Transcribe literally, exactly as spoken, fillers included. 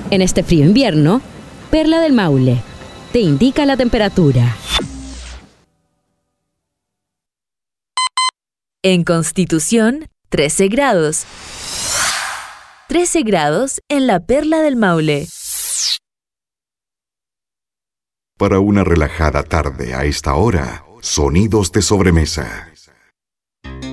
En este frío invierno, Perla del Maule te indica la temperatura. En Constitución, trece grados. trece grados en la Perla del Maule. Para una relajada tarde a esta hora, sonidos de sobremesa.